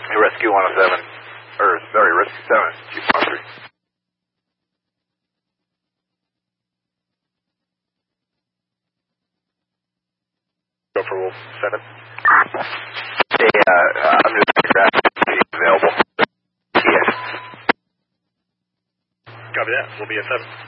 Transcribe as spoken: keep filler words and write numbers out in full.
Rescue one oh seven, or sorry, Rescue seven, Chief one oh three. Go for Wolf seven. Hey, uh, I'm just available. Yes. Copy that. We'll be at seven.